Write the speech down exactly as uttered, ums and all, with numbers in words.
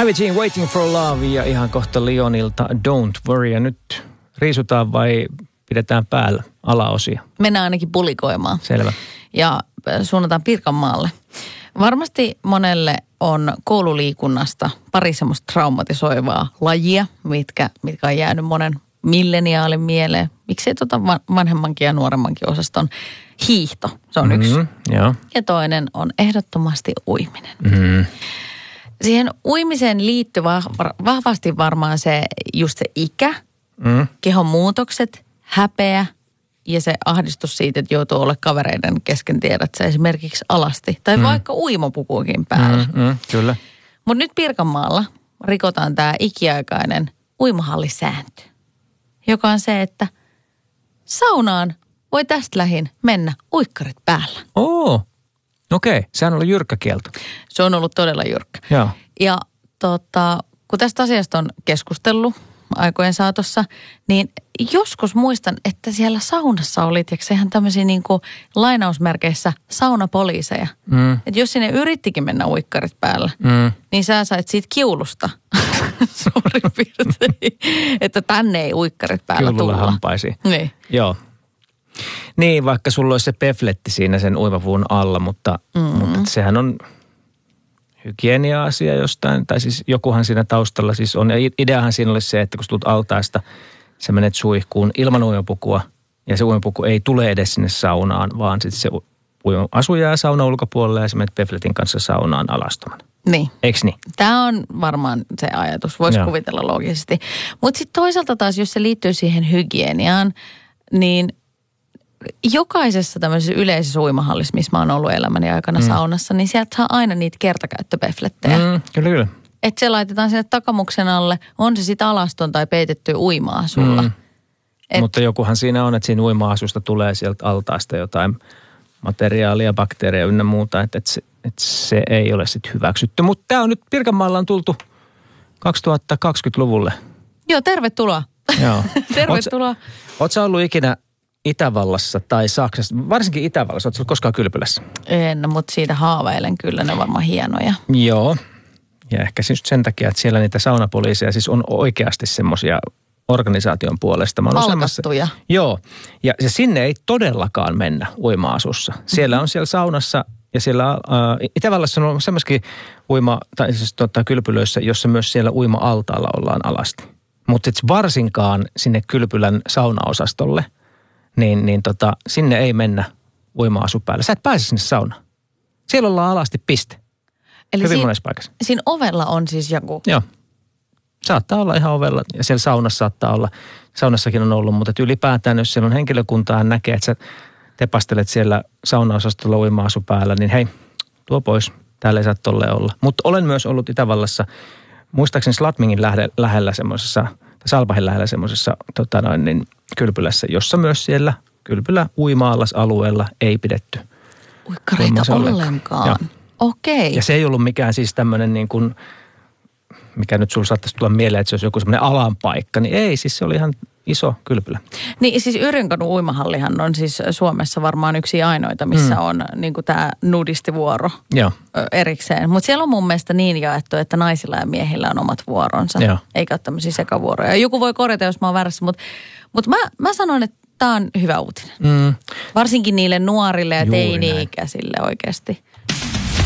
Avicii Waiting for Love ja ihan kohta Leonilta Don't Worry. Ja nyt riisutaan vai pidetään päällä alaosia? Mennään ainakin pulikoimaan. Selvä. Ja suunnataan Pirkanmaalle. Varmasti monelle on koululiikunnasta pari semmoista traumatisoivaa lajia, mitkä, mitkä on jäänyt monen milleniaalin mieleen. Miksei tota vanhemmankin ja nuoremmankin osaston hiihto, se on mm-hmm, yksi. Joo. Ja toinen on ehdottomasti uiminen. Mm-hmm. Siihen uimiseen liittyy vahvasti varmaan se just se ikä, mm. kehon muutokset, häpeä ja se ahdistus siitä, että joutuu olla kavereiden kesken, tiedät sä esimerkiksi alasti. Tai mm. vaikka uimapukuukin päällä. Mm, mm, kyllä. Mutta nyt Pirkanmaalla rikotaan tämä ikiaikainen uimahallisääntö, joka on se, että saunaan voi tästä lähin mennä uikkarit päällä. Oo, okei. Okay. Sehän on ollut jyrkkä kielto. Se on ollut todella jyrkkä. Joo. Ja tota, kun tästä asiasta on keskustellut aikojen saatossa, niin joskus muistan, että siellä saunassa oli, ja sehän tämmöisiä niin kuin lainausmerkeissä saunapoliiseja. Mm. Että jos sinne yrittikin mennä uikkarit päällä, mm. niin sä sait siitä kiulusta suurin piirtein, että tänne ei uikkarit päällä Kiululla tulla. hampaisiin. Niin. Joo. Niin, vaikka sulla olisi se pefletti siinä sen uimapuun alla, mutta, mm. mutta sehän on hygienia-asia jostain, tai siis jokuhan siinä taustalla siis on. Ja ideahan siinä olisi se, että kun tulet altaasta, sä menet suihkuun ilman uimapukua, ja se uimapuku ei tule edes sinne saunaan, vaan sitten se asu jää saunan ulkopuolelle ja sä menet pefletin kanssa saunaan alastoman. Niin. Eiks niin? Tämä on varmaan se ajatus, voisi Joo. kuvitella loogisesti. Mutta sitten toisaalta taas, jos se liittyy siihen hygieniaan, niin jokaisessa tämmöisessä yleisessä uimahallissa, missä mä oon ollut elämäni aikana mm. saunassa, niin sieltä saa aina niitä kertakäyttöpeflettejä. Mm, kyllä, kyllä. Että se laitetaan sinne takamuksen alle, on se sitten alaston tai peitetty uima-asulla. Mm. Et, Mutta jokuhan siinä on, että siinä uima-asusta tulee sieltä altaasta jotain materiaalia, bakteereja ynnä muuta, että et se, et se ei ole sitten hyväksytty. Mutta tämä on nyt, Pirkanmaalla on tultu kaksituhattakaksikymmentäluvulle. Joo, tervetuloa. Joo. tervetuloa. Oletko sä ollut ikinä Itävallassa tai Saksassa, varsinkin Itävallassa, oletko koskaan Kylpylässä? En, mutta siitä haaveilen kyllä, ne on varmaan hienoja. Joo, ja ehkä siis sen takia, että siellä niitä saunapoliiseja siis on oikeasti semmoisia organisaation puolesta. Palkattuja. Joo, ja, ja sinne ei todellakaan mennä uima-asussa. Siellä on siellä saunassa ja siellä äh, Itävallassa on semmoisikin uima, tai siis tota, kylpylöissä, jossa myös siellä uima-altaalla ollaan alasti. Mutta varsinkaan sinne Kylpylän saunaosastolle, niin, niin tota, sinne ei mennä uima-asu päälle. Sä et pääse sinne saunaan. Siellä ollaan alasti, piste. Eli hyvin si- monessa paikassa. Siinä ovella on siis joku? Joo. Saattaa olla ihan ovella ja siellä saunassa saattaa olla. Saunassakin on ollut, mutta ylipäätään, jos siellä on henkilökuntaa, hän näkee, että sä tepastelet siellä saunaosastolla uima-asu päällä, niin hei, tuo pois. Täällä ei saa tolleen olla. Mutta olen myös ollut Itävallassa, muistaakseni Slatmingin lähellä semmoisessa, tai Salpahin lähellä semmoisessa tota noin, niin Kylpylässä, jossa myös siellä Kylpylä uima-allasalueella ei pidetty uikkareita ollenkaan. Okei. Ja se ei ollut mikään siis tämmöinen niin kuin, mikä nyt sulla saattaisi tulla mieleen, että se olisi joku semmoinen alanpaikka, niin ei, siis se oli ihan iso Kylpylä. Niin siis Yrjönkadun uimahallihan on siis Suomessa varmaan yksi ainoita, missä mm. on niin kuin tämä nudistivuoro Joo. erikseen. Mutta siellä on mun mielestä niin jaettu, että naisilla ja miehillä on omat vuoronsa, Joo. eikä ole tämmöisiä sekavuoroja. Joku voi korjata, jos mä oon väärässä, mutta, mutta mä, mä sanon, että tämä on hyvä uutinen. Mm. Varsinkin niille nuorille ja Juuri teini-ikäisille oikeasti.